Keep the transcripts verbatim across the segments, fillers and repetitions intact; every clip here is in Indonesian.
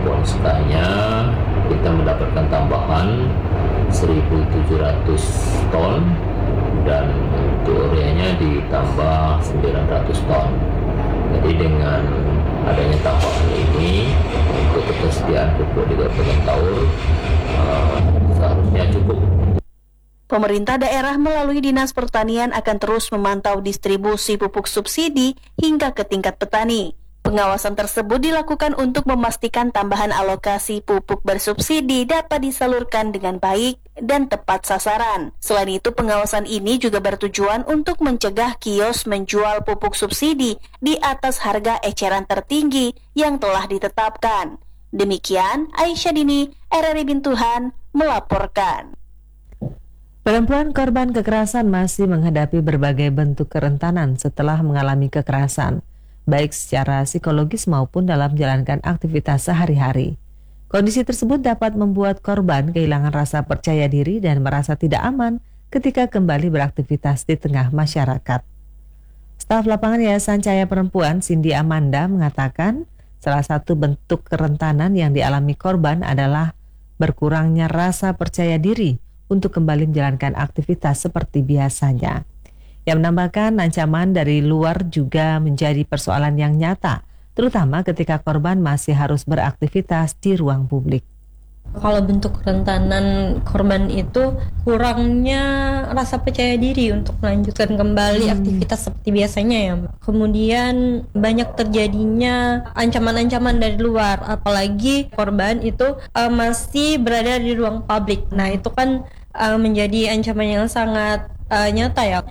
Polskanya kita mendapatkan tambahan seribu tujuh ratus ton dan untuk ureanya ditambah sembilan ratus ton. Jadi dengan adanya tambahan ini untuk ketersediaan pupuk di Kabupaten Taur uh, seharusnya cukup. Pemerintah daerah melalui Dinas Pertanian akan terus memantau distribusi pupuk subsidi hingga ke tingkat petani. Pengawasan tersebut dilakukan untuk memastikan tambahan alokasi pupuk bersubsidi dapat disalurkan dengan baik dan tepat sasaran. Selain itu, pengawasan ini juga bertujuan untuk mencegah kios menjual pupuk subsidi di atas harga eceran tertinggi yang telah ditetapkan. Demikian, Aisyah Dini, R R I Bintuhan, melaporkan. Perempuan korban kekerasan masih menghadapi berbagai bentuk kerentanan setelah mengalami kekerasan, baik secara psikologis maupun dalam menjalankan aktivitas sehari-hari. Kondisi tersebut dapat membuat korban kehilangan rasa percaya diri dan merasa tidak aman ketika kembali beraktivitas di tengah masyarakat. Staf lapangan Yayasan Cahaya Perempuan, Cindy Amanda, mengatakan salah satu bentuk kerentanan yang dialami korban adalah berkurangnya rasa percaya diri untuk kembali menjalankan aktivitas seperti biasanya. Yang menambahkan ancaman dari luar juga menjadi persoalan yang nyata, terutama ketika korban masih harus beraktivitas di ruang publik. Kalau bentuk kerentanan korban itu kurangnya rasa percaya diri untuk melanjutkan kembali hmm. aktivitas seperti biasanya ya. Kemudian banyak terjadinya ancaman-ancaman dari luar, apalagi korban itu uh, masih berada di ruang publik. Nah itu kan uh, menjadi ancaman yang sangat uh, nyata ya.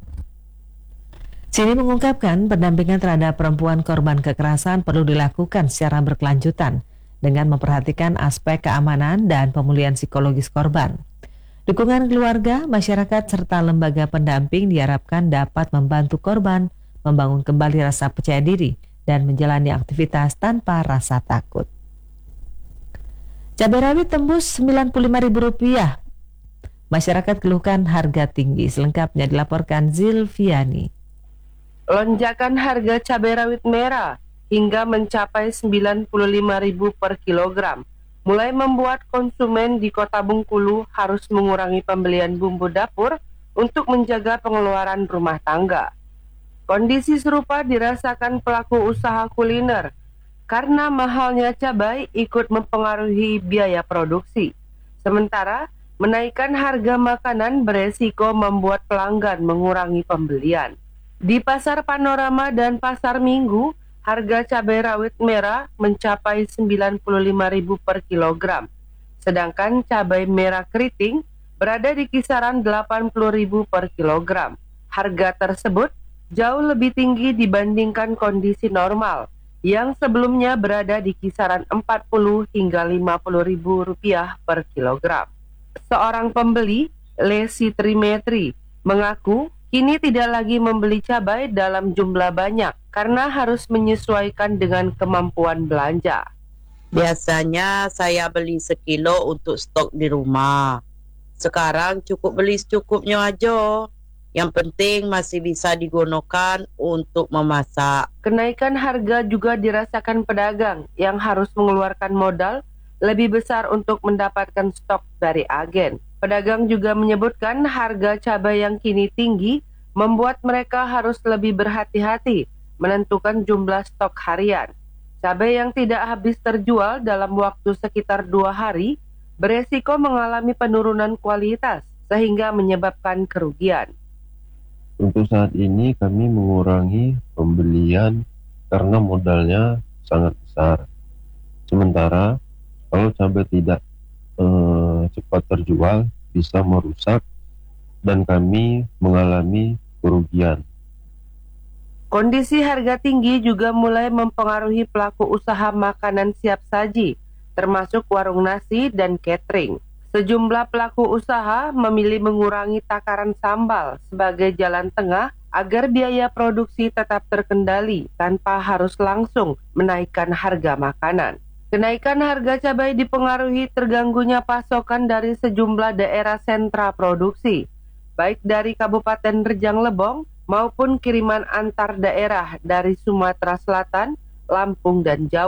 Cindy mengungkapkan pendampingan terhadap perempuan korban kekerasan perlu dilakukan secara berkelanjutan dengan memperhatikan aspek keamanan dan pemulihan psikologis korban. Dukungan keluarga, masyarakat, serta lembaga pendamping diharapkan dapat membantu korban membangun kembali rasa percaya diri dan menjalani aktivitas tanpa rasa takut. Cabai rawit tembus sembilan puluh lima ribu rupiah. Masyarakat keluhkan harga tinggi. Selengkapnya dilaporkan Zilviani. Lonjakan harga cabai rawit merah hingga mencapai sembilan puluh lima ribu per kilogram mulai membuat konsumen di Kota Bengkulu harus mengurangi pembelian bumbu dapur untuk menjaga pengeluaran rumah tangga. Kondisi serupa dirasakan pelaku usaha kuliner karena mahalnya cabai ikut mempengaruhi biaya produksi. Sementara menaikkan harga makanan beresiko membuat pelanggan mengurangi pembelian. Di Pasar Panorama dan Pasar Minggu, harga cabai rawit merah mencapai sembilan puluh lima ribu per kilogram, sedangkan cabai merah keriting berada di kisaran delapan puluh ribu per kilogram. Harga tersebut jauh lebih tinggi dibandingkan kondisi normal yang sebelumnya berada di kisaran empat puluh hingga lima puluh ribu rupiah per kilogram. Seorang pembeli, Lesi Trimetri, mengaku kini tidak lagi membeli cabai dalam jumlah banyak karena harus menyesuaikan dengan kemampuan belanja. Biasanya saya beli sekilo untuk stok di rumah. Sekarang cukup beli secukupnya aja. Yang penting masih bisa digunakan untuk memasak. Kenaikan harga juga dirasakan pedagang yang harus mengeluarkan modal lebih besar untuk mendapatkan stok dari agen. Pedagang juga menyebutkan harga cabai yang kini tinggi membuat mereka harus lebih berhati-hati menentukan jumlah stok harian. Cabai yang tidak habis terjual dalam waktu sekitar dua hari beresiko mengalami penurunan kualitas sehingga menyebabkan kerugian. Untuk saat ini kami mengurangi pembelian karena modalnya sangat besar. Sementara kalau cabai tidak eh, cepat terjual bisa merusak dan kami mengalami kerugian. Kondisi harga tinggi juga mulai mempengaruhi pelaku usaha makanan siap saji, termasuk warung nasi dan catering. Sejumlah pelaku usaha memilih mengurangi takaran sambal sebagai jalan tengah agar biaya produksi tetap terkendali tanpa harus langsung menaikkan harga makanan. Kenaikan harga cabai dipengaruhi terganggunya pasokan dari sejumlah daerah sentra produksi, baik dari Kabupaten Rejang Lebong maupun kiriman antar daerah dari Sumatera Selatan, Lampung, dan Jawa.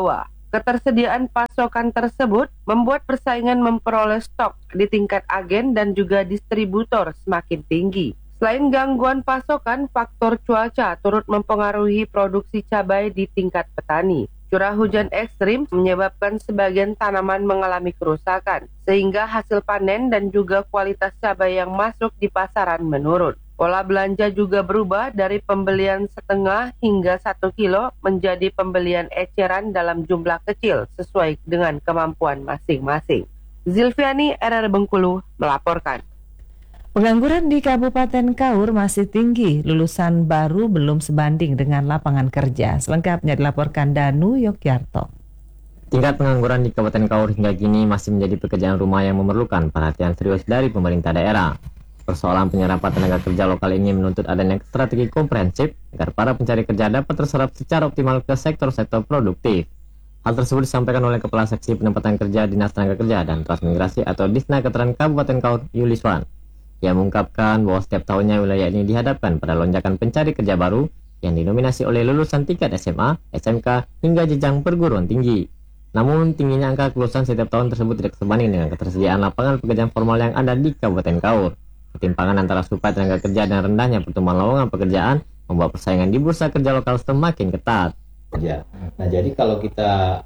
Ketersediaan pasokan tersebut membuat persaingan memperoleh stok di tingkat agen dan juga distributor semakin tinggi. Selain gangguan pasokan, faktor cuaca turut mempengaruhi produksi cabai di tingkat petani. Curah hujan ekstrim menyebabkan sebagian tanaman mengalami kerusakan, sehingga hasil panen dan juga kualitas cabai yang masuk di pasaran menurun. Pola belanja juga berubah dari pembelian setengah hingga satu kilo menjadi pembelian eceran dalam jumlah kecil sesuai dengan kemampuan masing-masing. Zilviani, R R Bengkulu, melaporkan. Pengangguran di Kabupaten Kaur masih tinggi, lulusan baru belum sebanding dengan lapangan kerja. Selengkapnya dilaporkan Danu Yogyarto. Tingkat pengangguran di Kabupaten Kaur hingga kini masih menjadi pekerjaan rumah yang memerlukan perhatian serius dari pemerintah daerah. Persoalan penyerapan tenaga kerja lokal ini menuntut adanya strategi komprehensif agar para pencari kerja dapat terserap secara optimal ke sektor-sektor produktif. Hal tersebut disampaikan oleh Kepala Seksi Penempatan Kerja Dinas Tenaga Kerja dan Transmigrasi atau Disnakertran Kabupaten Kaur, Yuliswan. Ia mengungkapkan bahwa setiap tahunnya wilayah ini dihadapkan pada lonjakan pencari kerja baru yang didominasi oleh lulusan tingkat S M A, S M K, hingga jenjang perguruan tinggi. Namun, tingginya angka kelulusan setiap tahun tersebut tidak sebanding dengan ketersediaan lapangan pekerjaan formal yang ada di Kabupaten Kaur. Ketimpangan antara suplai tenaga kerja dan rendahnya pertumbuhan lowongan pekerjaan membuat persaingan di bursa kerja lokal semakin ketat. Ya. Nah, jadi kalau kita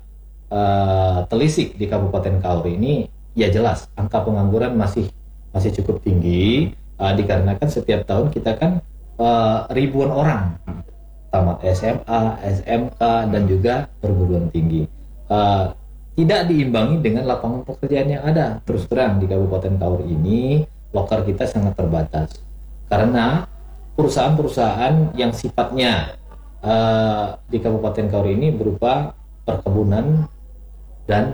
uh, telisik di Kabupaten Kaur ini, ya jelas angka pengangguran masih masih cukup tinggi, uh, dikarenakan setiap tahun kita kan uh, ribuan orang tamat S M A, S M K, dan juga perguruan tinggi. Uh, tidak diimbangi dengan lapangan pekerjaan yang ada. Terus terang di Kabupaten Kaur ini loker kita sangat terbatas karena perusahaan-perusahaan yang sifatnya uh, di Kabupaten Kaur ini berupa perkebunan dan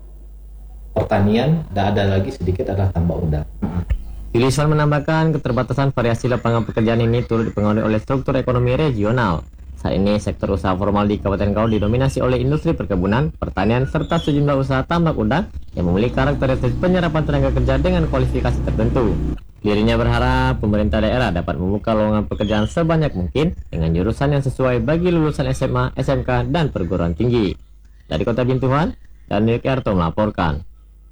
pertanian, dan ada lagi sedikit adalah tambak udang. Yuliswan menambahkan keterbatasan variasi lapangan pekerjaan ini turut dipengaruhi oleh struktur ekonomi regional. Saat ini sektor usaha formal di Kabupaten Kaur didominasi oleh industri perkebunan, pertanian, serta sejumlah usaha tambak udang yang memiliki karakteristik penyerapan tenaga kerja dengan kualifikasi tertentu. Dirinya berharap pemerintah daerah dapat membuka lowongan pekerjaan sebanyak mungkin dengan jurusan yang sesuai bagi lulusan S M A, S M K, dan perguruan tinggi. Dari Kota Bintuhan, Danu Yogyarto melaporkan.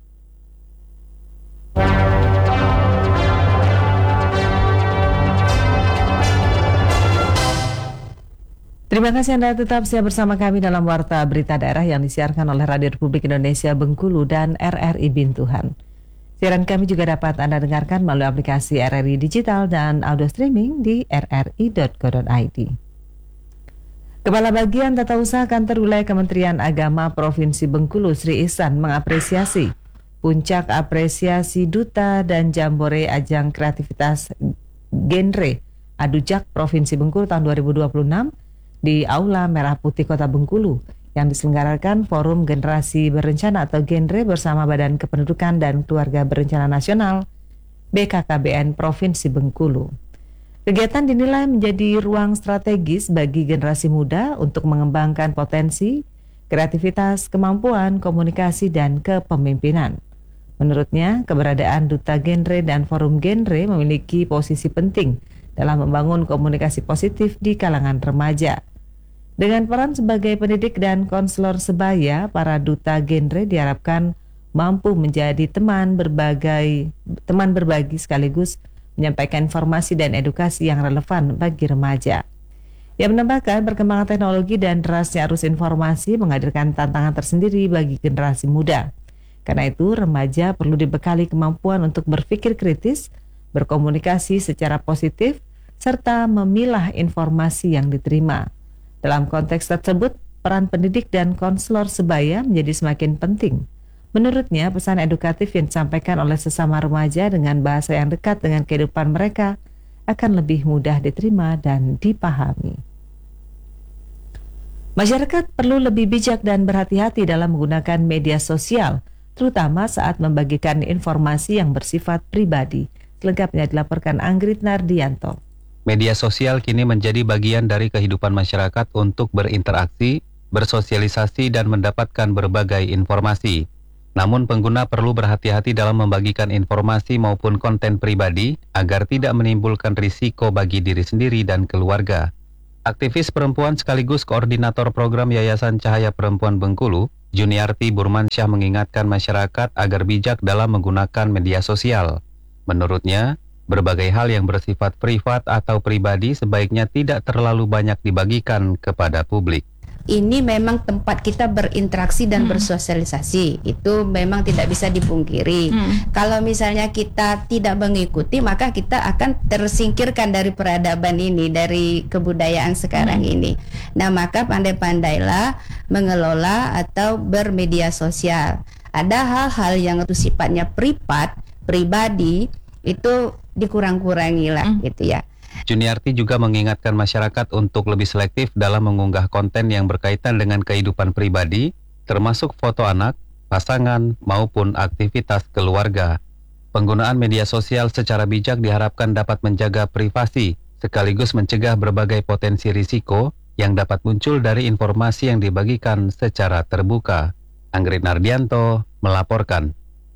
Terima kasih Anda tetap siap bersama kami dalam Warta Berita Daerah yang disiarkan oleh Radio Republik Indonesia Bengkulu dan R R I Bintuhan. Siaran kami juga dapat Anda dengarkan melalui aplikasi R R I Digital dan audio streaming di r r i dot co dot i d. Kepala Bagian Tata Usaha Kantor Wilayah Kementerian Agama Provinsi Bengkulu, Sri Ihsan, mengapresiasi puncak apresiasi duta dan jambore ajang kreativitas genre Adujak Provinsi Bengkulu tahun dua ribu dua puluh enam di Aula Merah Putih Kota Bengkulu yang diselenggarakan Forum Generasi Berencana atau Genre bersama Badan Kependudukan dan Keluarga Berencana Nasional B K K B N Provinsi Bengkulu. Kegiatan dinilai menjadi ruang strategis bagi generasi muda untuk mengembangkan potensi, kreativitas, kemampuan, komunikasi, dan kepemimpinan. Menurutnya, keberadaan Duta Genre dan Forum Genre memiliki posisi penting dalam membangun komunikasi positif di kalangan remaja. Dengan peran sebagai pendidik dan konselor sebaya, para duta genre diharapkan mampu menjadi teman berbagai teman berbagi sekaligus menyampaikan informasi dan edukasi yang relevan bagi remaja. Ia menambahkan perkembangan teknologi dan derasnya arus informasi menghadirkan tantangan tersendiri bagi generasi muda. Karena itu, remaja perlu dibekali kemampuan untuk berpikir kritis, berkomunikasi secara positif, serta memilah informasi yang diterima. Dalam konteks tersebut, peran pendidik dan konselor sebaya menjadi semakin penting. Menurutnya, pesan edukatif yang disampaikan oleh sesama remaja dengan bahasa yang dekat dengan kehidupan mereka akan lebih mudah diterima dan dipahami. Masyarakat perlu lebih bijak dan berhati-hati dalam menggunakan media sosial, terutama saat membagikan informasi yang bersifat pribadi. Selengkapnya dilaporkan Anggrit Nardianto. Media sosial kini menjadi bagian dari kehidupan masyarakat untuk berinteraksi, bersosialisasi, dan mendapatkan berbagai informasi. Namun pengguna perlu berhati-hati dalam membagikan informasi maupun konten pribadi agar tidak menimbulkan risiko bagi diri sendiri dan keluarga. Aktivis perempuan sekaligus koordinator program Yayasan Cahaya Perempuan Bengkulu, Juniarti Burmansyah mengingatkan masyarakat agar bijak dalam menggunakan media sosial. Menurutnya, berbagai hal yang bersifat privat atau pribadi sebaiknya tidak terlalu banyak dibagikan kepada publik. Ini memang tempat kita berinteraksi dan hmm. bersosialisasi, itu memang tidak bisa dipungkiri. Hmm. Kalau misalnya kita tidak mengikuti, maka kita akan tersingkirkan dari peradaban ini, dari kebudayaan sekarang hmm. ini. Nah, maka pandai-pandailah mengelola atau bermedia sosial. Ada hal-hal yang itu sifatnya privat, pribadi, itu dikurang-kurangi lah hmm. gitu ya. Juniarti juga mengingatkan masyarakat untuk lebih selektif dalam mengunggah konten yang berkaitan dengan kehidupan pribadi, termasuk foto anak, pasangan, maupun aktivitas keluarga. Penggunaan media sosial secara bijak diharapkan dapat menjaga privasi, sekaligus mencegah berbagai potensi risiko yang dapat muncul dari informasi yang dibagikan secara terbuka. Anggrit Nardianto melaporkan.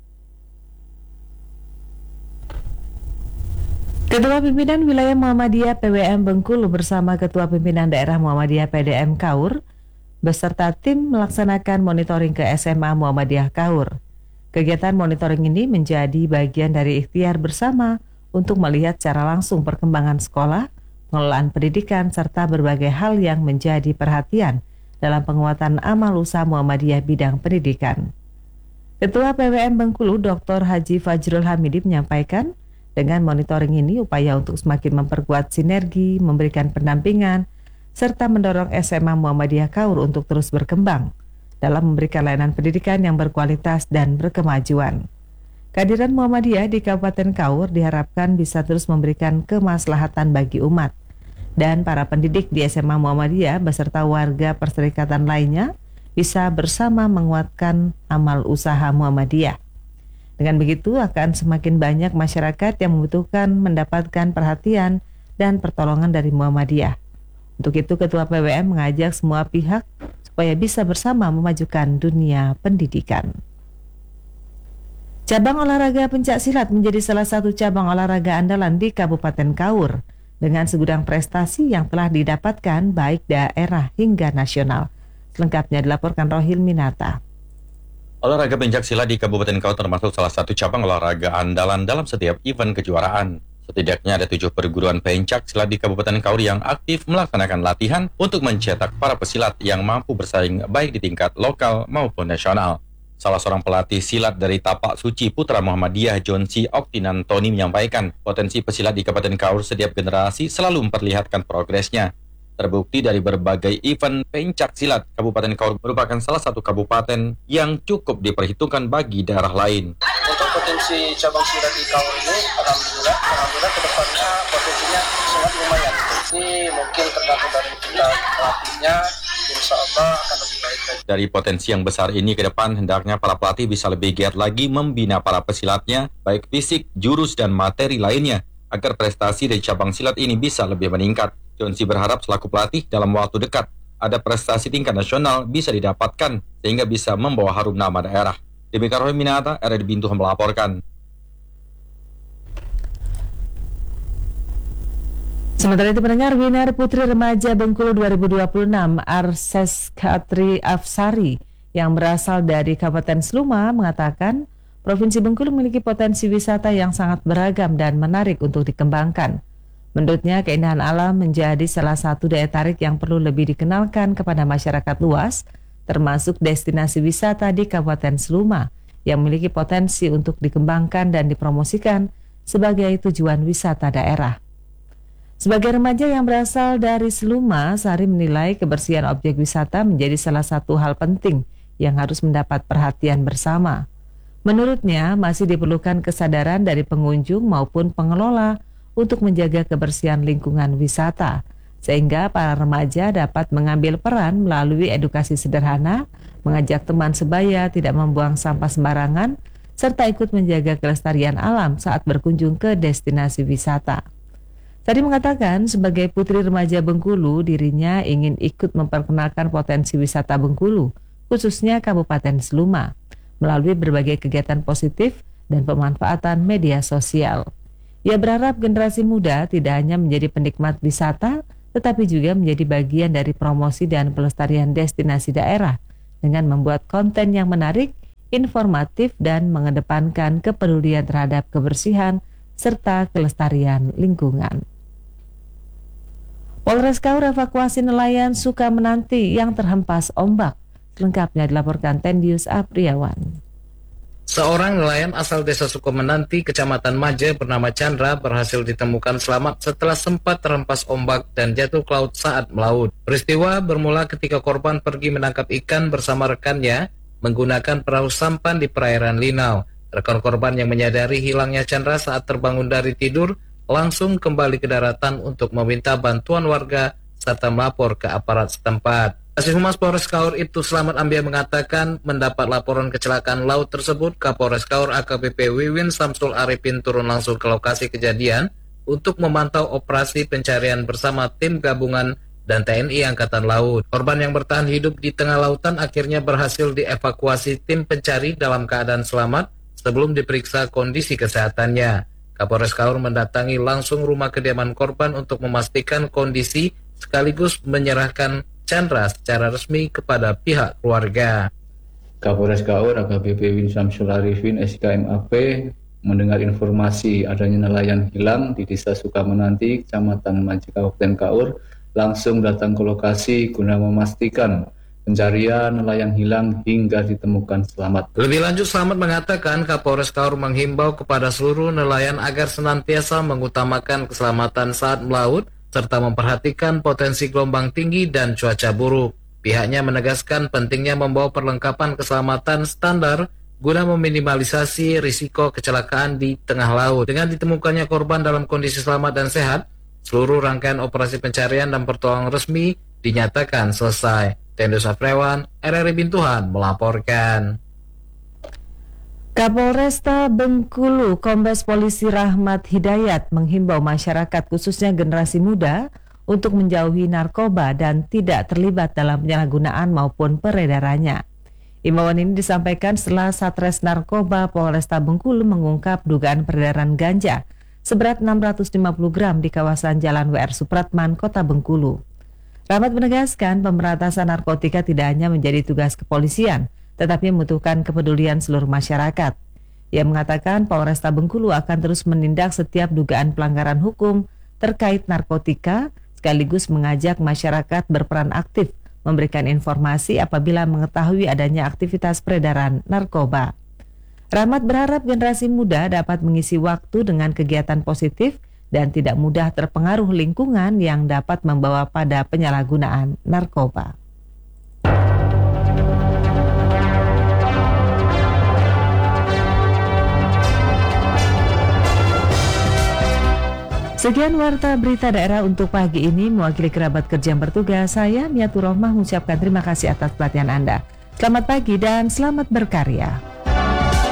Ketua Pimpinan Wilayah Muhammadiyah P W M Bengkulu bersama Ketua Pimpinan Daerah Muhammadiyah P D M Kaur beserta tim melaksanakan monitoring ke S M A Muhammadiyah Kaur. Kegiatan monitoring ini menjadi bagian dari ikhtiar bersama untuk melihat secara langsung perkembangan sekolah, pengelolaan pendidikan, serta berbagai hal yang menjadi perhatian dalam penguatan amal usaha Muhammadiyah bidang pendidikan. Ketua P W M Bengkulu Doktor Haji Fajrul Hamidi menyampaikan, dengan monitoring ini upaya untuk semakin memperkuat sinergi, memberikan pendampingan, serta mendorong S M A Muhammadiyah Kaur untuk terus berkembang dalam memberikan layanan pendidikan yang berkualitas dan berkemajuan. Kehadiran Muhammadiyah di Kabupaten Kaur diharapkan bisa terus memberikan kemaslahatan bagi umat, dan para pendidik di S M A Muhammadiyah beserta warga perserikatan lainnya bisa bersama menguatkan amal usaha Muhammadiyah. Dengan begitu akan semakin banyak masyarakat yang membutuhkan mendapatkan perhatian dan pertolongan dari Muhammadiyah. Untuk itu Ketua P W M mengajak semua pihak supaya bisa bersama memajukan dunia pendidikan. Cabang olahraga pencak silat menjadi salah satu cabang olahraga andalan di Kabupaten Kaur dengan segudang prestasi yang telah didapatkan baik daerah hingga nasional. Selengkapnya dilaporkan Rohil Minata. Olahraga pencak silat di Kabupaten Kaur termasuk salah satu cabang olahraga andalan dalam setiap event kejuaraan. Setidaknya ada tujuh perguruan pencak silat di Kabupaten Kaur yang aktif melaksanakan latihan untuk mencetak para pesilat yang mampu bersaing baik di tingkat lokal maupun nasional. Salah seorang pelatih silat dari Tapak Suci Putra Muhammadiyah, Jonsi Oktinantoni, menyampaikan potensi pesilat di Kabupaten Kaur setiap generasi selalu memperlihatkan progresnya. Terbukti dari berbagai event pencak silat, Kabupaten Kaur merupakan salah satu kabupaten yang cukup diperhitungkan bagi daerah lain. Untuk potensi cabang silat di Kaur ini, alhamdulillah, alhamdulillah kedepannya potensinya sangat lumayan. Ini mungkin tergantung dari kita pelatihnya, insya Allah akan lebih baik. Dari potensi yang besar ini ke depan, hendaknya para pelatih bisa lebih giat lagi membina para pesilatnya, baik fisik, jurus, dan materi lainnya, agar prestasi dari cabang silat ini bisa lebih meningkat. Jonsi berharap selaku pelatih dalam waktu dekat ada prestasi tingkat nasional bisa didapatkan sehingga bisa membawa harum nama daerah. Demikian Roy Minata, R D Bintu melaporkan. Sementara itu pendengar, winner Putri Remaja Bengkulu dua ribu dua puluh enam Arses Katri Afsari yang berasal dari Kabupaten Seluma mengatakan Provinsi Bengkulu memiliki potensi wisata yang sangat beragam dan menarik untuk dikembangkan. Menurutnya, keindahan alam menjadi salah satu daya tarik yang perlu lebih dikenalkan kepada masyarakat luas, termasuk destinasi wisata di Kabupaten Seluma yang memiliki potensi untuk dikembangkan dan dipromosikan sebagai tujuan wisata daerah. Sebagai remaja yang berasal dari Seluma, Sari menilai kebersihan objek wisata menjadi salah satu hal penting yang harus mendapat perhatian bersama. Menurutnya, masih diperlukan kesadaran dari pengunjung maupun pengelola untuk menjaga kebersihan lingkungan wisata, sehingga para remaja dapat mengambil peran melalui edukasi sederhana, mengajak teman sebaya tidak membuang sampah sembarangan, serta ikut menjaga kelestarian alam saat berkunjung ke destinasi wisata. Tadi mengatakan sebagai putri remaja Bengkulu, dirinya ingin ikut memperkenalkan potensi wisata Bengkulu, khususnya Kabupaten Seluma, melalui berbagai kegiatan positif dan pemanfaatan media sosial. Ia berharap generasi muda tidak hanya menjadi penikmat wisata, tetapi juga menjadi bagian dari promosi dan pelestarian destinasi daerah dengan membuat konten yang menarik, informatif, dan mengedepankan kepedulian terhadap kebersihan serta kelestarian lingkungan. Polres Kaur evakuasi nelayan Sukamenanti yang terhempas ombak. Lengkapnya dilaporkan Tendius Apriawan. Seorang nelayan asal desa Sukamenanti, Kecamatan Maje bernama Chandra berhasil ditemukan selamat setelah sempat terhempas ombak dan jatuh ke laut saat melaut. Peristiwa bermula ketika korban pergi menangkap ikan bersama rekannya menggunakan perahu sampan di perairan Linau. Rekan korban yang menyadari hilangnya Chandra saat terbangun dari tidur langsung kembali ke daratan untuk meminta bantuan warga serta melapor ke aparat setempat. Kasih Humas Polres Kaur Ibtu Selamat Ambia mengatakan mendapat laporan kecelakaan laut tersebut, Kapolres Kaur A K B P Wiwin Samsul Arifin turun langsung ke lokasi kejadian untuk memantau operasi pencarian bersama tim gabungan dan T N I Angkatan Laut. Korban yang bertahan hidup di tengah lautan akhirnya berhasil dievakuasi tim pencari dalam keadaan selamat sebelum diperiksa kondisi kesehatannya. Kapolres Kaur mendatangi langsung rumah kediaman korban untuk memastikan kondisi sekaligus menyerahkan Chandra secara resmi kepada pihak keluarga. Kapolres Kaur A K B P Wiwin Samsul Arifin S K M A P mendengar informasi adanya nelayan hilang di Desa Sukamenanti, Kecamatan Maje, Kabupaten Kaur, langsung datang ke lokasi guna memastikan pencarian nelayan hilang hingga ditemukan selamat. Lebih lanjut, Selamat mengatakan Kapolres Kaur menghimbau kepada seluruh nelayan agar senantiasa mengutamakan keselamatan saat melaut serta memperhatikan potensi gelombang tinggi dan cuaca buruk. Pihaknya menegaskan pentingnya membawa perlengkapan keselamatan standar guna meminimalisasi risiko kecelakaan di tengah laut. Dengan ditemukannya korban dalam kondisi selamat dan sehat, seluruh rangkaian operasi pencarian dan pertolongan resmi dinyatakan selesai. Tendius Apriawan, R R I Bintuhan melaporkan. Kapolresta Bengkulu Kombes Polisi Rahmat Hidayat menghimbau masyarakat khususnya generasi muda untuk menjauhi narkoba dan tidak terlibat dalam penyalahgunaan maupun peredarannya. Imbauan ini disampaikan setelah Satres Narkoba Polresta Bengkulu mengungkap dugaan peredaran ganja seberat enam ratus lima puluh gram di kawasan Jalan W R Supratman, Kota Bengkulu. Rahmat menegaskan pemberantasan narkotika tidak hanya menjadi tugas kepolisian, tetapi membutuhkan kepedulian seluruh masyarakat. Ia mengatakan Polresta Bengkulu akan terus menindak setiap dugaan pelanggaran hukum terkait narkotika, sekaligus mengajak masyarakat berperan aktif memberikan informasi apabila mengetahui adanya aktivitas peredaran narkoba. Rahmat berharap generasi muda dapat mengisi waktu dengan kegiatan positif dan tidak mudah terpengaruh lingkungan yang dapat membawa pada penyalahgunaan narkoba. Sekian warta berita daerah untuk pagi ini. Mewakili kerabat kerja yang bertugas, saya Miatur Rohmah mengucapkan terima kasih atas perhatian Anda. Selamat pagi dan selamat berkarya.